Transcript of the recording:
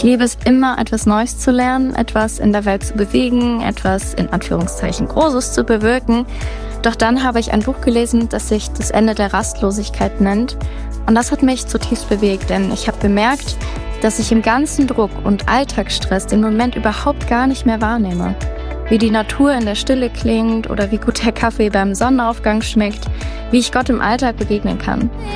liebe es immer, etwas Neues zu lernen, etwas in der Welt zu bewegen, etwas in Anführungszeichen Großes zu bewirken. Doch dann habe ich ein Buch gelesen, das sich Das Ende der Rastlosigkeit nennt. Und das hat mich zutiefst bewegt, denn ich habe bemerkt, dass ich im ganzen Druck und Alltagsstress den Moment überhaupt gar nicht mehr wahrnehme. Wie die Natur in der Stille klingt oder wie gut der Kaffee beim Sonnenaufgang schmeckt, wie ich Gott im Alltag begegnen kann.